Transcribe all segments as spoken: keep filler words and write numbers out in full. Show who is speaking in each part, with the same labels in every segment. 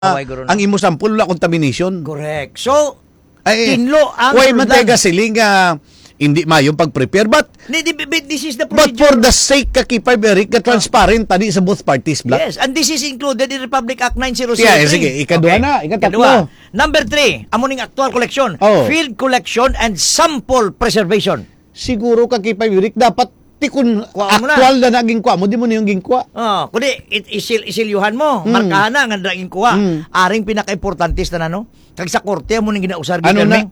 Speaker 1: Kaway guro
Speaker 2: ang imo sample wala contamination.
Speaker 1: Correct. So,
Speaker 2: Ay,
Speaker 1: tinlo ang
Speaker 2: way man tayo siling nga hindi mayong pag-prepare but
Speaker 1: Ni- di- di- This is the
Speaker 2: but
Speaker 1: procedure.
Speaker 2: for the sake ka kipay Eric ka transparent tani sa both parties black.
Speaker 1: Yes, and this is included in Republic Act nine thousand three.
Speaker 2: Yeah, sige, ikaduha na, ikatatlo.
Speaker 1: Number three, amuning actual collection,
Speaker 2: Oh.
Speaker 1: field collection and sample preservation.
Speaker 2: Siguro ka kipay Eric dapat tikun
Speaker 1: Kuha mo na.
Speaker 2: actual na naging kwa mo di mo na yung gingkwa.
Speaker 1: Oh, kundi it, isil isilyuhan mo,
Speaker 2: Mm.
Speaker 1: markahan na nga draging kuha.
Speaker 2: Mm.
Speaker 1: Aring pinaka-importante na no. Kag sa korte mo ning ginausar
Speaker 2: Ano na?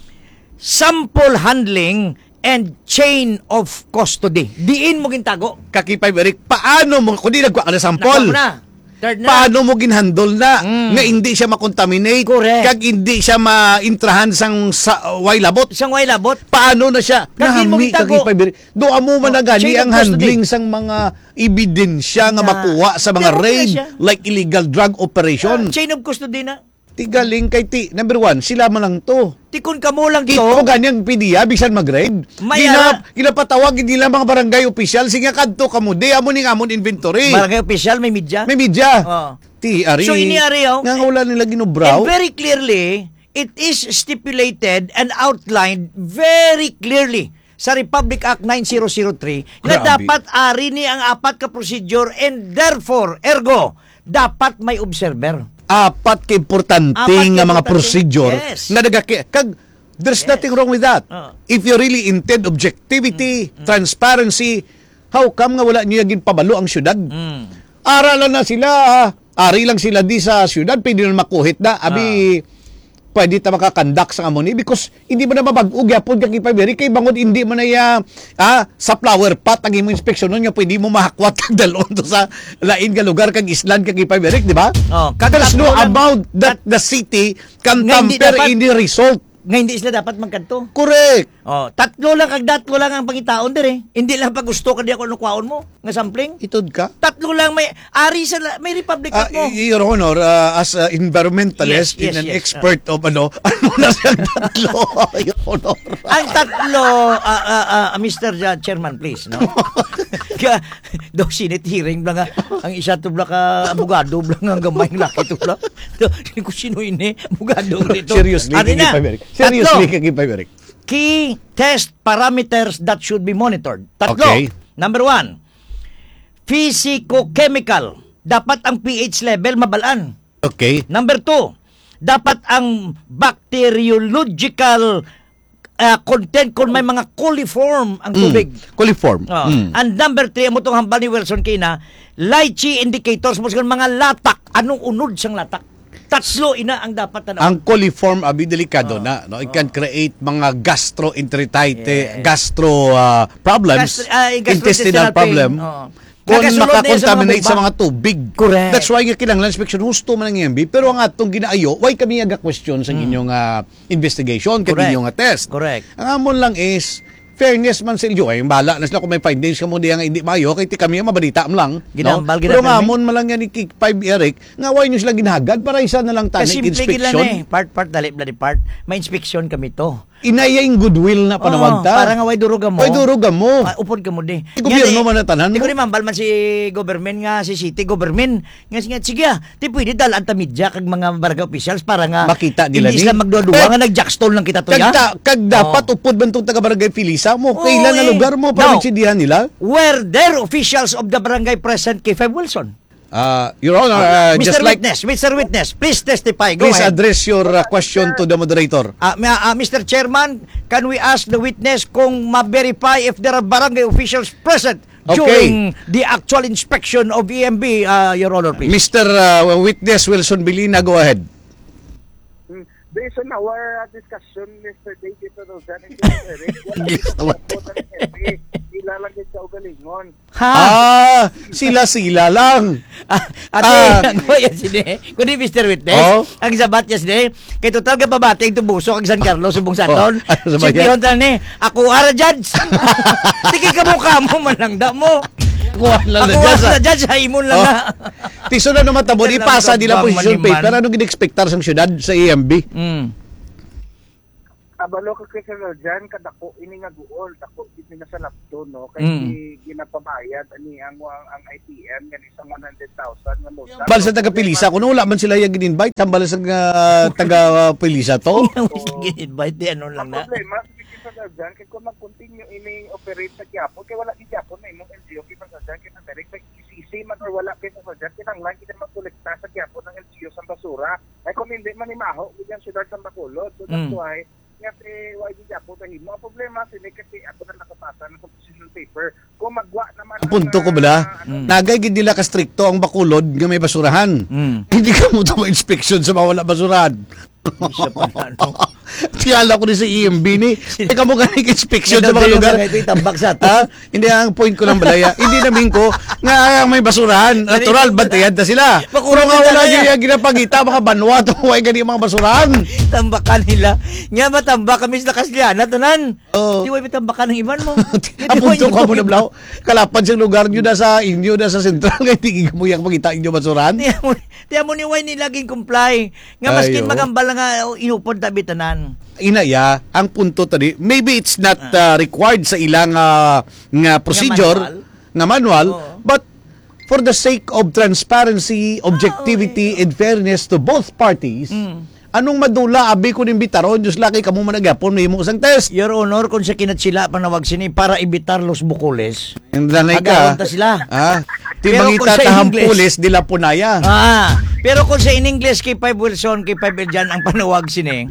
Speaker 1: Sample handling and chain of custody. Diin mo gintago.
Speaker 2: Kakipay Eric, paano mo kundi nagkuha ka na
Speaker 1: Nakuha
Speaker 2: sample?
Speaker 1: mo na. Third na.
Speaker 2: Paano mo ginhandle na
Speaker 1: Mm.
Speaker 2: nga hindi siya makontaminate
Speaker 1: Correct.
Speaker 2: kag hindi siya maintrahan sang sa way labot?
Speaker 1: Isang way labot.
Speaker 2: Paano na siya?
Speaker 1: Kag hindi mo
Speaker 2: Nahami
Speaker 1: gitago.
Speaker 2: kag ipabiri. Do amo man
Speaker 1: Oh,
Speaker 2: na gani
Speaker 1: chain of
Speaker 2: ang
Speaker 1: custody.
Speaker 2: handling sang mga ebidensya nga
Speaker 1: Na-
Speaker 2: makuha sa mga
Speaker 1: Pero okay
Speaker 2: raid
Speaker 1: na siya.
Speaker 2: like illegal drug operation.
Speaker 1: Chain of custody na.
Speaker 2: Tigaling kay ti number one, sila man lang to.
Speaker 1: Tikon ka mo lang
Speaker 2: Kito
Speaker 1: to.
Speaker 2: ganyang P D A bisan mag-raid.
Speaker 1: May
Speaker 2: Gina,
Speaker 1: ara-
Speaker 2: ginapatawag hindi lang mga barangay official singa kadto kamo di amo ning amon inventory.
Speaker 1: Barangay official may media.
Speaker 2: May media.
Speaker 1: Oh.
Speaker 2: Ti ari.
Speaker 1: So, iniari, oh.
Speaker 2: Nga wala nila
Speaker 1: And
Speaker 2: ginubraw.
Speaker 1: very clearly, it is stipulated and outlined very clearly sa Republic Act nine thousand three na
Speaker 2: Grabe.
Speaker 1: dapat ari ni ang apat ka procedure and therefore, ergo, dapat may observer.
Speaker 2: Apat ka importante
Speaker 1: Apat ka
Speaker 2: nga mga
Speaker 1: importante.
Speaker 2: procedure
Speaker 1: Yes.
Speaker 2: na nagaki kag there's
Speaker 1: Yes.
Speaker 2: nothing wrong with that.
Speaker 1: Uh.
Speaker 2: If you really intend objectivity, transparency, how come nga wala niya gin pabalo ang syudad?
Speaker 1: Mm.
Speaker 2: Aralan na sila, ah. Ari lang sila di sa syudad, pwede na makuhit na. Abi, pwede ta makakandak sa amoni because hindi mo na mabag-og yapon kag ipabiri kay bangod hindi mo na ya ah, sa flower pot ang imo inspeksyon nun nga pwede mo mahakwat kag dalon to sa lain nga lugar kag island kag ipabiri, di ba?
Speaker 1: Oh, kag
Speaker 2: There's no
Speaker 1: tatlo lang-
Speaker 2: about that the city can
Speaker 1: Nga hindi
Speaker 2: tamper
Speaker 1: dapat-
Speaker 2: in the result.
Speaker 1: Nga hindi sila dapat magkanto.
Speaker 2: Correct.
Speaker 1: Oh, tatlo lang kag datlo lang ang pangitaon dire. Hindi lang pag gusto ka di ako nukwaon mo nga sampling.
Speaker 2: Itod ka?
Speaker 1: Tatlo lang may ari sa la- may Republic
Speaker 2: Ah,
Speaker 1: Act mo.
Speaker 2: Your Honor, uh, as an environmentalist
Speaker 1: Yes, yes,
Speaker 2: and an
Speaker 1: yes.
Speaker 2: expert of ano, ano na siya tatlo, Your Honor.
Speaker 1: Ang tatlo, ah, ah, ah, Mister Ja- Chairman, please, no? Kaya, do Senate hearing lang nga, ang isa to bla ka abogado bla nga gamay ng laki to bla. Do, Hindi ko sino ini, abogado dito.
Speaker 2: Seriously,
Speaker 1: Ano na?
Speaker 2: kagipay, Seriously,
Speaker 1: Tatlo,
Speaker 2: kagipay, Eric.
Speaker 1: key test parameters that should be monitored. Tatlo.
Speaker 2: Okay.
Speaker 1: Number one, physico-chemical. Dapat ang pH level mabalaan.
Speaker 2: Okay.
Speaker 1: Number two, dapat ang bacteriological uh, content kung may mga coliform ang tubig.
Speaker 2: Mm. Coliform.
Speaker 1: Oh.
Speaker 2: Mm.
Speaker 1: And number three, mo itong hambal ni Wilson Kina, lychee indicators mo siguro mga latak. Anong unod siyang latak? Tatlo ina ang dapat na.
Speaker 2: Ang coliform, abi delikado
Speaker 1: Oh.
Speaker 2: na. No? It can create mga gastroenteritis,
Speaker 1: Yes.
Speaker 2: gastro uh, problems,
Speaker 1: Gastro- ah,
Speaker 2: intestinal
Speaker 1: gastrointestinal
Speaker 2: problem.
Speaker 1: pain. Oo.
Speaker 2: Kung
Speaker 1: Nagasulod na yan sa mga
Speaker 2: makakontaminate sa
Speaker 1: bubak.
Speaker 2: mga tubig.
Speaker 1: Correct.
Speaker 2: That's why nga kinahanglan inspection husto man ang I M B. Pero ang atong ginaayo, why kami aga question sa inyong uh, investigation, kag
Speaker 1: Correct.
Speaker 2: inyong uh, test.
Speaker 1: Correct.
Speaker 2: Ang amon lang is, fairness man sa inyo. Ay, bala na sila kung may findings ka mo diya nga hindi mayo, kay ti kami ang mabalita am lang.
Speaker 1: Ginambal,
Speaker 2: Pero
Speaker 1: ginambal,
Speaker 2: nga amon man lang yan ni Kik five Eric, nga why nyo sila ginahagad para isa na lang tanig
Speaker 1: Kasimple gila
Speaker 2: inspection.
Speaker 1: na eh. Part, part, dali, bloody part. May inspection kami to.
Speaker 2: Inayang goodwill na panawag ta.
Speaker 1: Oh, para nga way duruga mo.
Speaker 2: Way duruga mo.
Speaker 1: Ah, upod ka mo di.
Speaker 2: Di gobyerno man na tanan
Speaker 1: Di
Speaker 2: mo.
Speaker 1: ko rin mambal man si government nga, si city government. Nga sige, sige, di pwede dalaan ta media kag mga barangay officials para nga
Speaker 2: Makita nila
Speaker 1: hindi
Speaker 2: ni.
Speaker 1: sila magduwa-duwa nga nag-jackstone lang kita to
Speaker 2: Kag,
Speaker 1: ya.
Speaker 2: ta, kag dapat upod man itong taga-barangay Pilisa mo.
Speaker 1: Oo,
Speaker 2: Kailan na
Speaker 1: eh.
Speaker 2: lugar mo para
Speaker 1: No.
Speaker 2: magsidihan nila?
Speaker 1: Were there officials of the barangay present kay Five Wilson?
Speaker 2: Uh, Your Honor, uh,
Speaker 1: Mister
Speaker 2: just like,
Speaker 1: Witness, Mister Witness, please testify. Go
Speaker 2: please
Speaker 1: ahead.
Speaker 2: address your uh, question to the moderator.
Speaker 1: Ah, ma- ah, Mister Chairman, can we ask the witness kung ma-verify if there are barangay officials present
Speaker 2: Okay.
Speaker 1: during the actual inspection of E M B, uh, Your Honor, please?
Speaker 2: Mister Uh, Witness Wilson Bilina, go ahead.
Speaker 3: Mm, Based on our uh, discussion yesterday dito no, sa Eric, wala po na ni ilalagay sa ugalingon.
Speaker 1: Ha?
Speaker 2: Ah, sila-sila lang.
Speaker 1: Ah,
Speaker 2: Ah.
Speaker 1: ate, ako yan sini. Kundi Mister Witness,
Speaker 2: Oh.
Speaker 1: ang sabat yan sini, kay total ka pabati ang tubuso kag San Carlos, subong saton.
Speaker 2: Oh, ano sa
Speaker 1: Si
Speaker 2: bayan?
Speaker 1: Pion tal ni, ako ara judge. Tiki ka mukha mo man lang da mo.
Speaker 2: Kuha lang na
Speaker 1: Ako
Speaker 2: dyan sa...
Speaker 1: ara judge, haimon lang
Speaker 2: Oh.
Speaker 1: na.
Speaker 2: Tiso na naman tabo, ipasa nila
Speaker 1: Bang
Speaker 2: position
Speaker 1: maniman.
Speaker 2: paper. Anong gina-expectar sa syudad sa E M B?
Speaker 1: Mm.
Speaker 3: Kabalo ka kay Sir Jan, kadako ini nga guol, dako ini nga sa laptop, no? Kay
Speaker 1: Mm.
Speaker 3: mm. ginapabayad ani ang ang, ang I T M nga isang one hundred thousand nga multa.
Speaker 2: Bal sa taga-Pilisa, kung wala man sila yung in-invite, tambal sa uh, taga-Pilisa to.
Speaker 1: Invite di ano lang
Speaker 3: Ang
Speaker 1: na.
Speaker 3: problema, sige Sir Jan, kay kung mag-continue ini operate sa Quiapo, kay wala di Quiapo na imong L G U kay Sir Jan, kay direct sa I C C man or wala kay Sir Jan, kinanglan kita magkolekta sa Quiapo ng L G U sa basura. Ay kung hindi man imaho, bigyan syudad sa Bacolod. So that's
Speaker 1: Mm.
Speaker 3: why kasi why di Quiapo tahimo. Ang problema sini kasi ako na nakapasa ng composition paper. Kung magwa naman
Speaker 2: Ang punto ko bala,
Speaker 1: Mm.
Speaker 2: nagay gid nila ka stricto ang Bacolod nga may basurahan.
Speaker 1: Mm.
Speaker 2: Hindi ka mo ito ma-inspection sa mawala basurahan.
Speaker 1: Isa pa na, ano.
Speaker 2: Tiyala ko ni sa E M B ni. Ikaw mo galing inspection sa mga
Speaker 1: Daw-daw
Speaker 2: lugar.
Speaker 1: sa ito itambak sa to.
Speaker 2: Ha? Hindi, ang point ko lang balaya. Hindi namin ko nga may basurahan. Natural, bantayan na sila. Pero
Speaker 1: Makurang
Speaker 2: nga
Speaker 1: na
Speaker 2: wala
Speaker 1: talaga.
Speaker 2: nyo yung ginapagita, mga banwa, tuway gani mga basurahan.
Speaker 1: Tambakan nila. Nga matambak kami sa Kasliana, tanan.
Speaker 2: Oo.
Speaker 1: Di ba tambakan ng iban mo?
Speaker 2: Ang punto ko mo na blaw. Kalapad sa lugar nyo na sa inyo, na sa sentral, kaya tingin mo yung magita inyo basurahan.
Speaker 1: Tiyan mo, tiyan mo ni Wayne ni laging comply. Nga maskin
Speaker 2: Ayo.
Speaker 1: magambal nga oh, inupod tabi tanan.
Speaker 2: Inaya, ang punto tadi, maybe it's not uh, required sa ilang uh, nga procedure,
Speaker 1: manual.
Speaker 2: nga manual,
Speaker 1: Oo.
Speaker 2: but for the sake of transparency, objectivity, and fairness to both parties,
Speaker 1: Mm.
Speaker 2: anong madula, abi ko nimbitaron, Diyos laki ka mo managapon, may mo isang test.
Speaker 1: Your Honor, kung sa kinatsila panawag sini para ibitar los bukules.
Speaker 2: Yung danay
Speaker 1: Agawan
Speaker 2: ka,
Speaker 1: ta sila.
Speaker 2: ah, ti
Speaker 1: Pero
Speaker 2: mangita
Speaker 1: kung sa
Speaker 2: tahampulis, dila punaya.
Speaker 1: Ah, pero kung sa in English kay Five Wilson, kay Five Eljan ang panawag sini,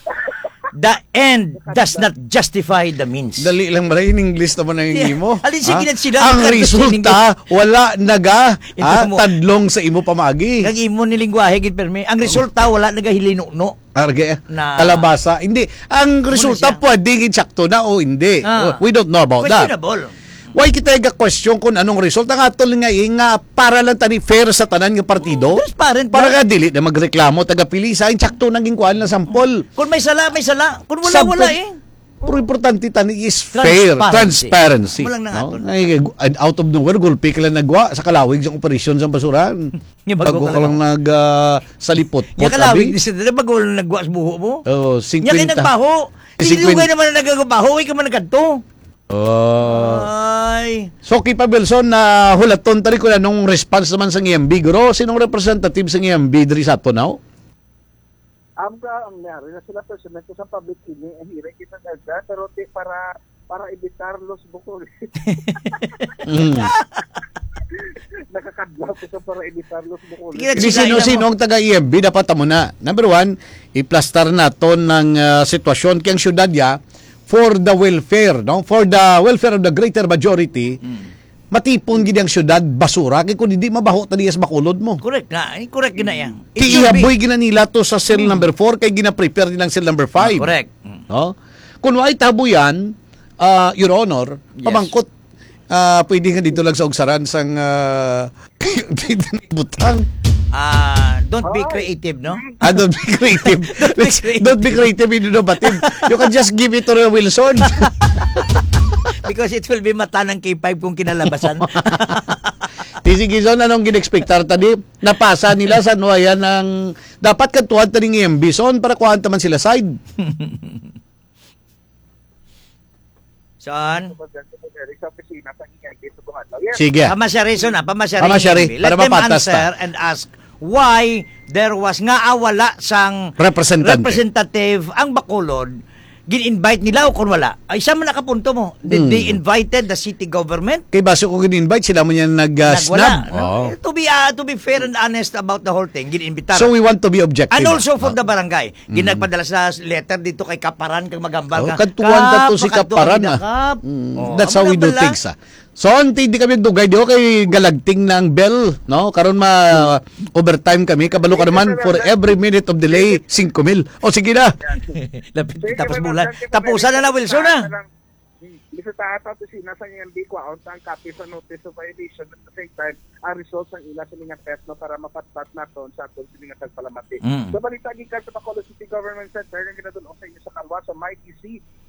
Speaker 1: the end does not justify the means.
Speaker 2: Dali lang ba in English naman ang
Speaker 1: Yeah.
Speaker 2: imo?
Speaker 1: Alin sige
Speaker 2: Ah,
Speaker 1: na sila,
Speaker 2: ang
Speaker 1: magkanta sa
Speaker 2: resulta, wala naga,
Speaker 1: Ito
Speaker 2: ah,
Speaker 1: mo.
Speaker 2: tadlong sa imo pamagi.
Speaker 1: Kag imo ni lingwahe gid permi. Ang resulta wala nagahilinukno.
Speaker 2: Arge,
Speaker 1: Na-
Speaker 2: kalabasa. Hindi. Ang resulta
Speaker 1: siya?
Speaker 2: pwedeng insakto na o hindi.
Speaker 1: Ah.
Speaker 2: We don't know about that.
Speaker 1: Questionable.
Speaker 2: Why kita ga question kung anong result? Ang atol nga eh, nga para lang tani fair sa tanan nga partido.
Speaker 1: Transparent
Speaker 2: Para
Speaker 1: ba?
Speaker 2: ka dili na magreklamo taga pilisa insakto naging kuan lang sampol.
Speaker 1: Kung may sala, may sala. Kung wala,
Speaker 2: Sampol.
Speaker 1: wala eh.
Speaker 2: Pero importante tani is fair,
Speaker 1: Transparency.
Speaker 2: transparency.
Speaker 1: Walang
Speaker 2: No?
Speaker 1: nangatol.
Speaker 2: Ay, out of nowhere, gulpi ka lang nagwa sa kalawig sa operasyon sa basuran.
Speaker 1: Yung bago
Speaker 2: Bago
Speaker 1: ka
Speaker 2: ka lang nag uh, salipot.
Speaker 1: Yung kalawig ni Sir, bago lang nagwas buho mo.
Speaker 2: Oh,
Speaker 1: Nya kay
Speaker 2: fifty.
Speaker 1: nagbaho.
Speaker 2: Eh,
Speaker 1: Hindi
Speaker 2: fifty.
Speaker 1: ka naman nagagabaho, ay ka man nagkanto.
Speaker 2: Oh.
Speaker 1: Ay.
Speaker 2: So, Kipa Belson, na hulaton tali ko na nung response naman sa ng E M B. Guro, sinong representative sa E M B diri sa ato now?
Speaker 3: Ang ka ang nangyari na sila personal sa public hearing ang hiring kita sa pero ti para para evitar los bukulis.
Speaker 2: Mm.
Speaker 3: Nakakadlaw ko sa para evitar los bukulis.
Speaker 1: Kaya
Speaker 2: Hindi
Speaker 1: sila
Speaker 2: sino-sino ang taga-E M B, dapat mo na. Number one, iplastar nato ng uh, sitwasyon kayang syudad ya for the welfare, no? For the welfare of the greater majority, matipon gid ang syudad basura kay kun hindi mabaho tani sa bakulod mo.
Speaker 1: Correct na. Ay, correct gina yan. It
Speaker 2: Ti
Speaker 1: should be.
Speaker 2: ihaboy gina nila to sa cell number four kay gina-prepare nilang cell number five.
Speaker 1: Correct. Mm.
Speaker 2: No? Kung wa'y tabuyan, uh, Your Honor,
Speaker 1: Yes.
Speaker 2: pamangkot, uh, pwede nga dito lang sa ugsaran sang uh, butang.
Speaker 1: Ah, don't be creative, no?
Speaker 2: Ah, don't be creative.
Speaker 1: Don't be creative.
Speaker 2: Don't be creative in innovative. You can just give it to Wilson.
Speaker 1: Because it will be mata ng K five kung kinalabasan.
Speaker 2: Sige, Gizon, anong ginexpectar tadi? Napasa nila sa nuayan ng dapat kantuhan tani ng E M B son para kuhaan taman sila side.
Speaker 1: Saan?
Speaker 3: Sa opisina sa ingay dito buhatlaw. Yes.
Speaker 2: Sige.
Speaker 1: Pamasyari so na, pamasyari.
Speaker 2: Pamasyari,
Speaker 1: Let
Speaker 2: para
Speaker 1: them
Speaker 2: mapatas
Speaker 1: answer
Speaker 2: ta.
Speaker 1: and ask why there was nga awala sang
Speaker 2: Representante.
Speaker 1: representative ang Bacolod. Gin-invite nila o kung wala. Ay, isa man nakapunto mo. Did
Speaker 2: Hmm.
Speaker 1: they invited the city government?
Speaker 2: Kay baso ko gin-invite sila mo yan nag-snub.
Speaker 1: Nagwala. No? To be uh, to be fair and honest about the whole thing, gin-invitar.
Speaker 2: So we want to be objective.
Speaker 1: And also from
Speaker 2: Ah.
Speaker 1: the barangay. Ginagpadala sa letter dito kay Kaparan kang magambal
Speaker 2: Oh,
Speaker 1: ka.
Speaker 2: kantuan ta to si
Speaker 1: makadto
Speaker 2: Kaparan,
Speaker 1: kami
Speaker 2: ah.
Speaker 1: nakap.
Speaker 2: Mm,
Speaker 1: Oh,
Speaker 2: that's how
Speaker 1: amo
Speaker 2: we
Speaker 1: na
Speaker 2: do
Speaker 1: bala.
Speaker 2: things. Ah. So, hindi di kami dugay diyo kay galagting ng bell, no? Karon ma overtime kami, kabalo ka naman for every minute of delay, five mil. O sige na.
Speaker 1: Lapit
Speaker 3: Sige,
Speaker 1: tapos
Speaker 3: Madam
Speaker 1: bulan.
Speaker 3: Secretary,
Speaker 1: Tapusan na na Wilson na.
Speaker 3: Bisa taata to sina sa ngayong di ko ang copy sa notice of violation at the same time ang results ng ila sa mga test no para mapatpat naton sa aton sa mga tagpalamati.
Speaker 1: Mm.
Speaker 3: So balita gikan sa Bacolod City Government Center nga ginadulong sa inyo sa Kalwa sa M I T C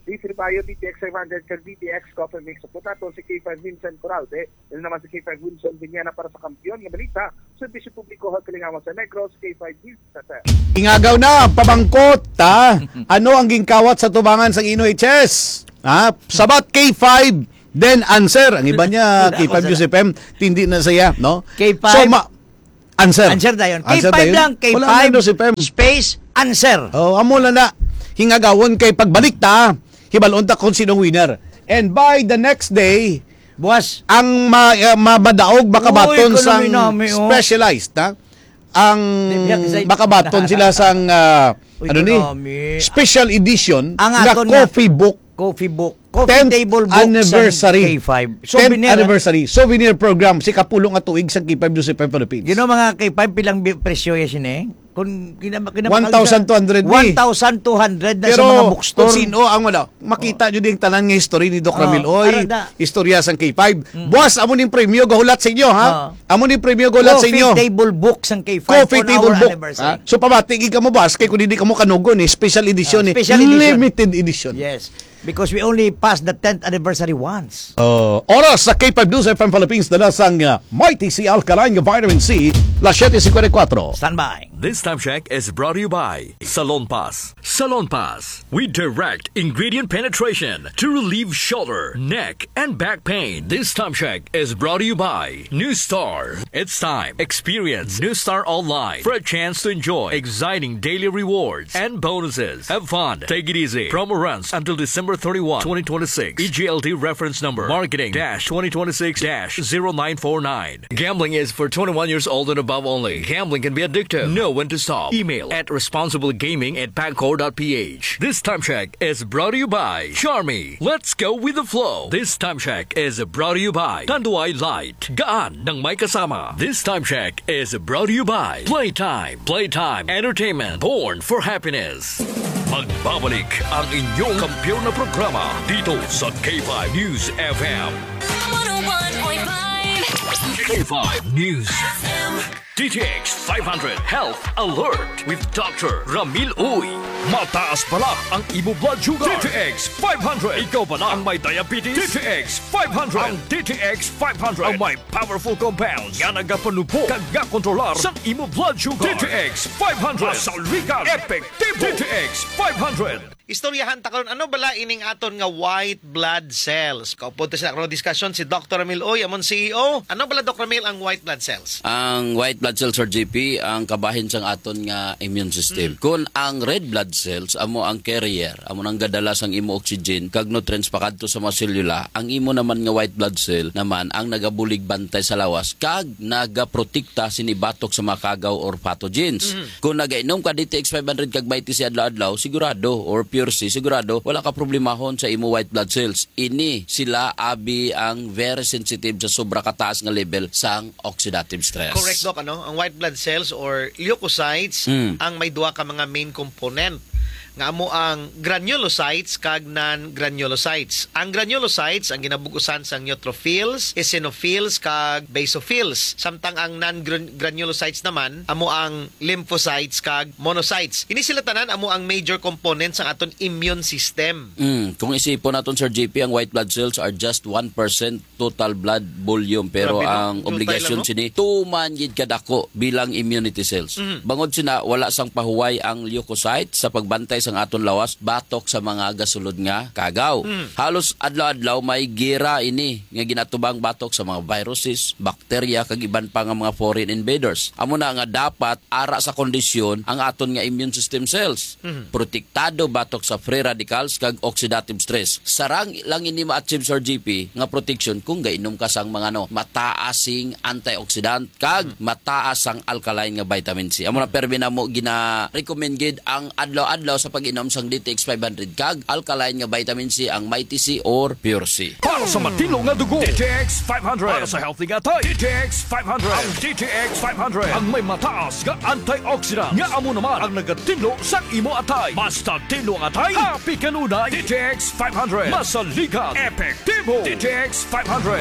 Speaker 3: D three Bio, D T X five hundred, kag D T X Coffee Mix. Support nato si K five Vincent Corralde. Dahil naman si K five Wilson Viñana para sa kampiyon ng balita. Servisyo publiko ha kalingawan sa Negros, K five Vincent.
Speaker 2: Ingagaw na, pabangkot, ha? Ano ang gingkawat sa tubangan sa Ino H S? Ha? Sabat K five, then answer. Ang iba niya, K five Joseph M, tindi na siya, no?
Speaker 1: K five.
Speaker 2: So, ma- answer.
Speaker 1: Answer na yun.
Speaker 2: Answer
Speaker 1: K five
Speaker 2: na yun.
Speaker 1: lang, K five,
Speaker 2: Wala na Joseph M.
Speaker 1: space, answer.
Speaker 2: Oh, amo na na. Hingagawon kay pagbalik ta, hibalon ta kung sinong winner. And by the next day,
Speaker 1: Buwas.
Speaker 2: ang ma, uh, mabadaog makabaton
Speaker 1: Uy,
Speaker 2: sang
Speaker 1: economy nami, oh.
Speaker 2: specialized, ha? Ang
Speaker 1: Di- di-
Speaker 2: makabaton sila sang uh,
Speaker 1: Uy,
Speaker 2: ano ni
Speaker 1: economy.
Speaker 2: special edition
Speaker 1: Ang
Speaker 2: na
Speaker 1: aton nga-
Speaker 2: coffee book
Speaker 1: Coffee book. Coffee
Speaker 2: tenth
Speaker 1: table book
Speaker 2: anniversary.
Speaker 1: sa K five.
Speaker 2: tenth
Speaker 1: Souvenir,
Speaker 2: anniversary souvenir program si kapulong at tuig sa K five Joseph M Philippines.
Speaker 1: You know mga K five pilang bi- presyo yasin eh? Kung kinama kinama
Speaker 2: one thousand two hundred ni.
Speaker 1: one thousand two hundred na
Speaker 2: Pero
Speaker 1: sa mga bookstore.
Speaker 2: kung sino ang wala, makita nyo din tanan nga history ni Doc
Speaker 1: Oh,
Speaker 2: Ramil Oy,
Speaker 1: arada.
Speaker 2: istorya sang K five. Boss, amo ning premyo gahulat sa inyo, ha?
Speaker 1: Oh.
Speaker 2: Amo ning premyo gahulat sa
Speaker 1: Coffee
Speaker 2: inyo.
Speaker 1: table book sa K five
Speaker 2: Coffee
Speaker 1: on
Speaker 2: table
Speaker 1: our
Speaker 2: book.
Speaker 1: anniversary.
Speaker 2: Ha? So pamatig ka mo boss kay kun hindi ka mo kanugon eh, special edition
Speaker 1: Ah,
Speaker 2: eh,
Speaker 1: special edition.
Speaker 2: limited edition.
Speaker 1: Yes. Because we only passed the tenth anniversary once.
Speaker 2: Uh, oras sa K five News F M Philippines dala sang uh, Mighty C Alkaline Vitamin C, las seven fifty-four.
Speaker 1: Stand by.
Speaker 4: This time check is brought to you by Salon Pass. Salon Pass. We direct ingredient penetration to relieve shoulder, neck, and back pain. This time check is brought to you by New Star. It's time. Experience New Star online for a chance to enjoy exciting daily rewards and bonuses. Have fun. Take it easy. Promo runs until December thirty-first, twenty twenty-six. E G L T reference number marketing dash twenty twenty-six dash zero nine four nine. Gambling is for twenty-one years old and above only. Gambling can be addictive. Know when to stop. Email at responsiblegaming at pagcor dot p h. This time check is brought to you by Charmy. Let's go with the flow. This time check is brought to you by Tanduay Light. Gaan ng may kasama. This time check is brought to you by Playtime. Playtime Entertainment. Born for happiness. Magbabalik ang inyong kampiyon na programa dito sa K five News F M.
Speaker 5: one oh one point five
Speaker 4: K five News F M. D T X five hundred Health Alert with Doctor Ramil Uy. Mataas pala ang imo blood sugar. D T X five hundred. Ikaw pala ang may diabetes. D T X five hundred. Ang D T X five hundred ang may powerful compounds nga nagapanupo kag nga kontrolar sa imo blood sugar. D T X five hundred. Masaligan. Epektibo. D T X five hundred.
Speaker 6: Istoryahan ta karon ano bala ining aton nga white blood cells. Kaupo ta sa karon discussion si Doctor Ramil Oy amon C E O. Ano bala Doctor Ramil ang white blood cells?
Speaker 7: Ang white blood cells or G P ang kabahin sang aton nga immune system. Mm. Kung ang red blood cells amo ang carrier, amo nang gadala sang imo oxygen kag nutrients pakadto sa mga selula, ang imo naman nga white blood cell naman ang nagabulig bantay sa lawas kag nagaprotekta sinibatok sa mga kagaw or pathogens. Mm. Kung nagainom ka D T X five hundred kag Mighty C adlaw-adlaw, sigurado or Pure C, sigurado wala ka problemahon sa imo white blood cells. Ini sila abi ang very sensitive sa sobra kataas nga level sang oxidative stress.
Speaker 6: Correct Doc, ano? Ang white blood cells or leukocytes
Speaker 7: Mm.
Speaker 6: ang may duha ka mga main component nga amo ang granulocytes kag non-granulocytes. Ang granulocytes ang ginabugusan sang neutrophils, eosinophils kag basophils. Samtang ang non-granulocytes naman amo ang lymphocytes kag monocytes. Ini sila tanan amo ang major components sang aton immune system.
Speaker 7: Mm, kung isipon naton Sir J P, ang white blood cells are just one percent total blood volume pero
Speaker 6: Grabe, no?
Speaker 7: ang
Speaker 6: Yung
Speaker 7: obligasyon
Speaker 6: tayo lang, no?
Speaker 7: sini tuman gid kadako bilang immunity cells.
Speaker 6: Mhm.
Speaker 7: Bangod sina wala sang pahuway ang leukocyte sa pagbantay sang aton lawas batok sa mga gasulod nga kagaw.
Speaker 6: Mm.
Speaker 7: Halos adlaw-adlaw may gira ini nga ginatubang batok sa mga viruses, bakterya kag iban pa nga mga foreign invaders. Amo na nga dapat ara sa kondisyon ang aton nga immune system cells.
Speaker 6: Mhm.
Speaker 7: Protektado batok sa free radicals kag oxidative stress. Sarang lang ini ma-achieve Sir G P nga protection kung gainom ka sang mga no mataasing antioxidant kag mataas ang alkaline nga vitamin C. Amo na permi na mo gina recommend gid ang adlaw-adlaw sa pag-inom sang D T X five hundred kag alkaline nga vitamin C ang Mighty C or Pure C.
Speaker 4: Para sa matino nga dugo, D T X five hundred. Para sa healthy nga tay, D T X five hundred. Ang D T X five hundred ang may mataas nga antioxidant nga amo naman ang nagatinlo sa imo atay. Basta tinlo ang atay, happy kanunay. D T X five hundred. Masaligan, epektibo. D T X five hundred.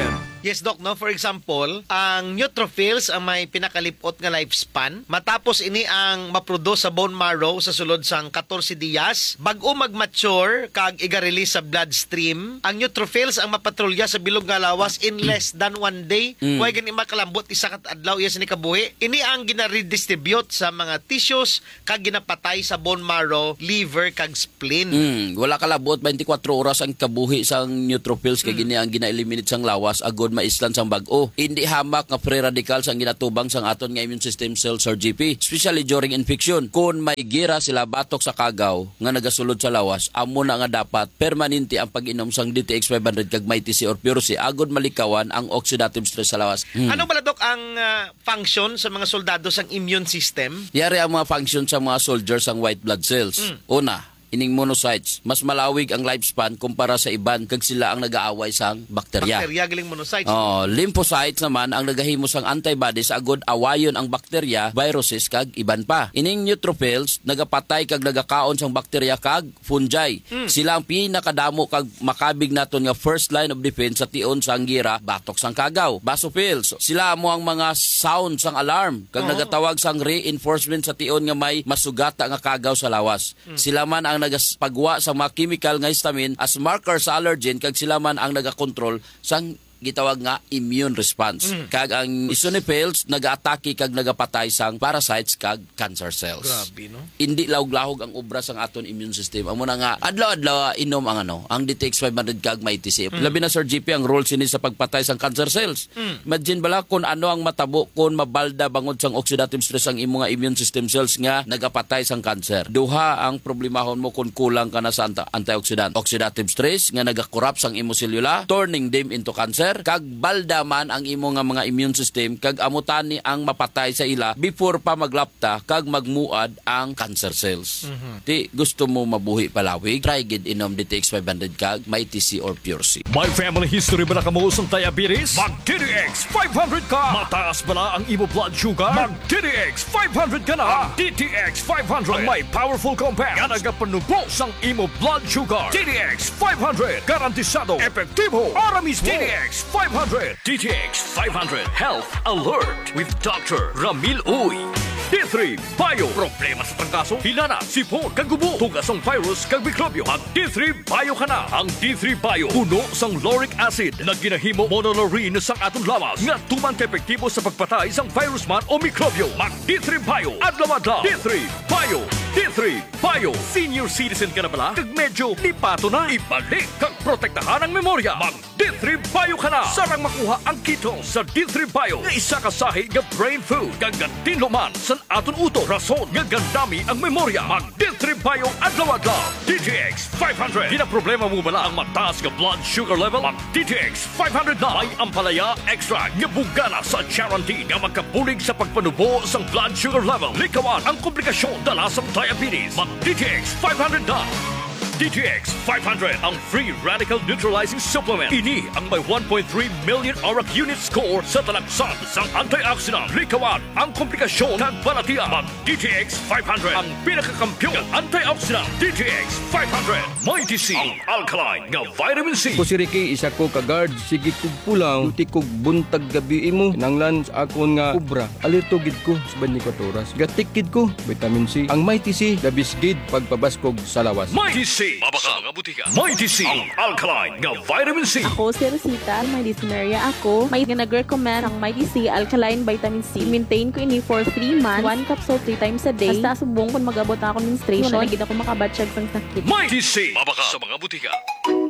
Speaker 6: Yes, Doc. No? For example, ang neutrophils ang may pinakalipot nga lifespan. Matapos ini ang maproduce sa bone marrow sa sulod sang fourteen diyas, bag-o mag-mature kag iga-release sa bloodstream, ang neutrophils ang mapatrolya sa bilog nga lawas in less than one day.
Speaker 7: Mm.
Speaker 6: Huwag gani makalambot isa kat adlaw iya sini kabuhi. Ini ang gina-redistribute sa mga tissues kag ginapatay sa bone marrow, liver kag spleen.
Speaker 7: Mm, wala kalabot twenty-four oras ang kabuhi sang neutrophils kay gini ang gina-eliminate sang lawas agod maislan sang bag-o. Hindi hamak nga free radicals ang ginatubang sang aton nga immune system cells or G P, especially during infection. Kung may gira sila batok sa kagaw nga nagasulod sa lawas, amo na nga dapat permanente ang pag-inom sang D T X five hundred kag Mighty C or Pure C agod malikawan ang oxidative stress sa lawas. Mm.
Speaker 6: Ano pala, Dok, ang uh, function sa mga soldado sang immune system?
Speaker 7: Yari ang mga function sa mga soldiers ang white blood cells.
Speaker 6: Mm.
Speaker 7: Una, ining monocytes, mas malawig ang lifespan kumpara sa iban kag sila ang nag-aaway sang bakterya.
Speaker 6: Bakterya galing monocytes.
Speaker 7: Oh, lymphocytes naman ang nagahimo sang antibodies agod awayon ang bakterya, viruses kag iban pa. Ining neutrophils nagapatay kag nagakaon sang bakterya kag fungi.
Speaker 6: Mm.
Speaker 7: Sila ang pinakadamo kag makabig naton nga first line of defense sa tion sang gira, batok sang kagaw. Basophils, sila mo ang mga sound sang alarm kag
Speaker 6: Oo.
Speaker 7: nagatawag sang reinforcement sa tion nga may masugata nga kagaw sa lawas.
Speaker 6: Mm.
Speaker 7: Sila man ang nagapagwa sa mga chemical nga histamine as marker sa allergen kag sila man ang nagakontrol sang gitawag nga immune response.
Speaker 6: Mm.
Speaker 7: Kag ang eosinophils nagaatake kag nagapatay sang parasites kag cancer cells.
Speaker 6: Grabe, no?
Speaker 7: Hindi lawg-lahog ang obra sang aton immune system. Amo na nga adlaw-adlaw inom ang ano, ang D T X five hundred kag Mighty C.
Speaker 6: Mm.
Speaker 7: Labi na Sir G P ang role sini sa pagpatay sang cancer cells.
Speaker 6: Mm.
Speaker 7: Imagine bala kung ano ang matabo kung mabalda bangod sang oxidative stress ang imo nga immune system cells nga nagapatay sang cancer. Duha ang problemahon mo kung kulang ka na sa anti- antioxidant. Oxidative stress nga nagakorrupt sang imo selula, turning them into cancer. Kag balda man ang imo nga mga immune system kag amutani ang mapatay sa ila before pa maglapta kag magmuad ang cancer cells.
Speaker 6: Mhm.
Speaker 7: Di gusto mo mabuhi palawig, try gid inom D T X five hundred kag Mighty C or Pure C.
Speaker 4: May family history ba na kamuusong diabetes? Mag-D T X five hundred ka! Mataas ba na ang imo blood sugar? Mag-D T X five hundred ka na! Ang D T X five hundred ang may powerful compound nga nagapanubo sang imo blood sugar. D T X five hundred, garantisado, epektibo, para mismo. D T X five hundred. D T X five hundred Health Alert with Doctor Ramil Uy. D three Bio. Problema sa trangkaso, hinana, sipon, kagubo, tugasong virus, kag mikrobyo. Mag D three Bio ka na. Ang D three Bio, puno sang lauric acid na ginahimo monolaurin sang atong lawas nga tuman ka-epektibo sa pagpatay sang virus man o mikrobyo. Mag D three Bio. Adlaw-adlaw. D three Bio. D three Bio. Senior citizen ka na bala? Kag medyo lipato na. Ibalik kag protektahan ang memorya. Mag D three Bio ka na. Sarang makuha ang keto sa D three Bio nga isa ka sahi nga brain food. Kag gantinlo man sa aton uto. Rason nga gandami ang memorya. Mag D three Bio adlaw-adlaw. D T X five hundred. Di na problema mo bala ang mataas nga blood sugar level? Mag D T X five hundred na. May ampalaya extra nga bugana sa guarantee nga magkapulig sa pagpanubo sang blood sugar level. Likawan ang komplikasyon dala sa diabetes. Mag D T X five hundred na. D T X five hundred, ang free radical neutralizing supplement. Ini ang may one point three million A R A C unit score sa talagsan sang antioxidant. Likawan ang komplikasyon kag balatian. Mag D T X five hundred, ang pinakakampiyon ng antioxidant. D T X five hundred. Mighty C, ang alkaline nga vitamin C.
Speaker 8: Ko si Ricky, isa ko ka-guard. Sige kog pulang, tuti kog buntag gabi imo. Nanglan sa akon nga ubra. Alerto gid ko sa twenty-four oras. Gatikid ko, vitamin C. Ang Mighty C, dabis gid pagpabaskog sa lawas.
Speaker 4: Mighty C, mabaka mga butika. Mighty C, ang alkaline nga vitamin C.
Speaker 9: Ako si Rosita, may dysuria ako. May nag-recommend ang Mighty C Alkaline Vitamin C. Maintain ko ini for three months. One capsule three times a day. Basta subong kung mag-abot ako ng menstruation, nagid ako makabatsyag sang sakit.
Speaker 4: Mighty C, mabaka sa mga butika.